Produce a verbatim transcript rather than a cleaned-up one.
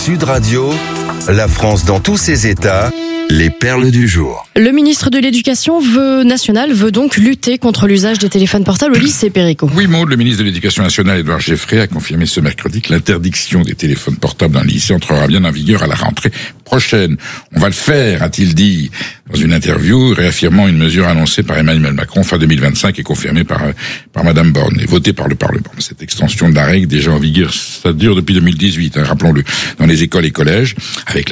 Sud Radio, la France dans tous ses états, les perles du jour. Le ministre de l'Éducation veut, nationale veut donc lutter contre l'usage des téléphones portables au lycée, Perico. Oui, Maud, le ministre de l'Éducation nationale, Édouard Geoffrey, a confirmé ce mercredi que l'interdiction des téléphones portables dans les lycées entrera bien en vigueur à la rentrée prochaine. On va le faire, a-t-il dit dans une interview, réaffirmant une mesure annoncée par Emmanuel Macron fin deux mille vingt-cinq et confirmée par par Madame Borne et votée par le Parlement. Cette extension de la règle déjà en vigueur, ça dure depuis deux mille dix-huit, hein, rappelons-le, dans les écoles et collèges, avec la